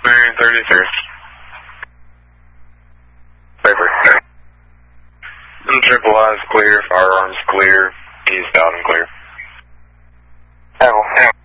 Marion 33. Paper. Triple I's clear, firearms clear, east out and clear. Apple.